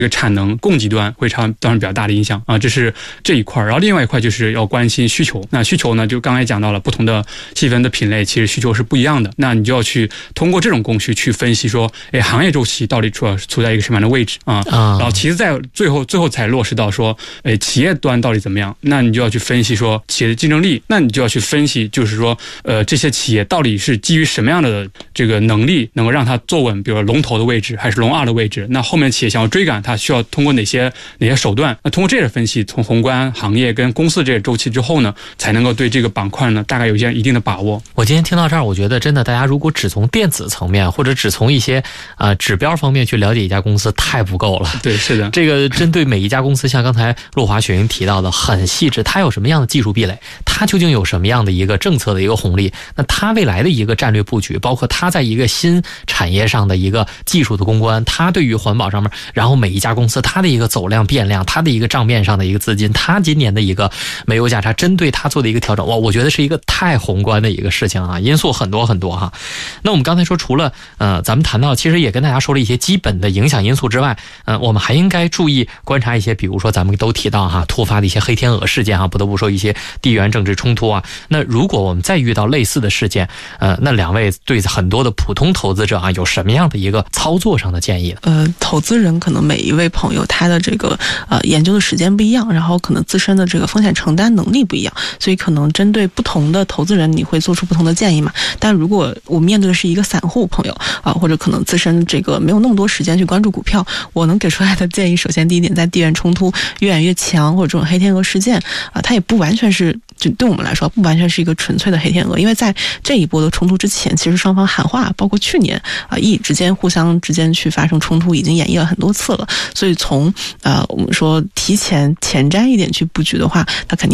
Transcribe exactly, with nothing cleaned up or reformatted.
这个产能供给端会产当然比较大的影响啊，这是这一块。然后另外一块就是要关心需求。那需求呢，就刚才讲到了不同的细分的品类，其实需求是不一样的。那你就要去通过这种工序去分析说，哎，行业周期到底处处在一个什么样的位置啊？然后其实在最后最后才落实到说，哎，企业端到底怎么样？那你就要去分析说企业的竞争力，那你就要去分析，就是说，呃，这些企业到底是基于什么样的这个能力，能够让它坐稳，比如说龙头的位置还是龙二的位置？那后面企业想要追赶它，需要通过哪些哪些手段？那通过这些分析，从宏观行业跟公司这些周期之后呢，才能够对这个板块呢大概有一些一定的把握。 我今天听到这儿，我觉得真的，大家如果只从电子层面或者只从一些啊、呃、指标方面去了解一家公司，太不够了。 对，是的， 这个针对每一家公司，像刚才陆华雪云提到的，很细致，它有什么样的技术壁垒，它究竟有什么样的一个政策的一个红利，那它未来的一个战略布局，包括它在一个新产业上的一个技术的攻关，它对于环保上面，然后每一家公司它的一个走量变量，它的一个账面上的一个资金，它今年的一个煤油价差，针对它做的一个调整，哇，我觉得是一个太宏观的一个事情啊，因素很多很多哈。那我们刚才说，除了呃咱们谈到，其实也跟大家说了一些基本的影响因素之外，呃我们还应该注意观察一些，比如说咱们都提到哈，突发的一些黑天鹅事件哈，不得不说一些地缘政治冲突啊。那如果我们再遇到类似的事件，呃那两位对很多的普通投资者啊，有什么样的一个操作上的建议呢？ 呃，投资人可能每一位朋友他的这个呃研究的时间不一样，然后可能自身的这个风险承担能力不一样，所以可能针对不同的投资人，你会做出不同的建议嘛。但如果我面对的是一个散户朋友啊、呃，或者可能自身这个没有那么多时间去关注股票，我能给出来的建议，首先第一点，在地缘冲突越演越强或者这种黑天鹅事件啊、呃，它也不完全是，就对我们来说不完全是一个纯粹的黑天鹅，因为在这一波的冲突之前，其实双方喊话，包括去年啊，意、呃、之间互相之间去发生冲突，已经演绎了很多次了。所以从呃我们说提前前瞻一点去布局的话，它肯定